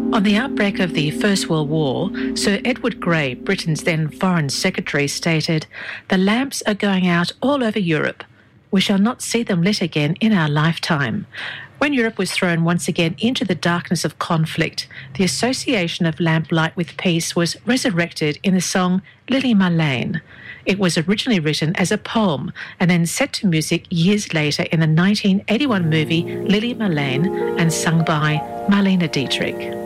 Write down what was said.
On the outbreak of the First World War, Sir Edward Grey, Britain's then Foreign Secretary, stated, "The lamps are going out all over Europe. We shall not see them lit again in our lifetime." When Europe was thrown once again into the darkness of conflict, the association of lamplight with peace was resurrected in the song Lily Marlene. It was originally written as a poem and then set to music years later in the 1981 movie Lily Marlene and sung by Marlene Dietrich.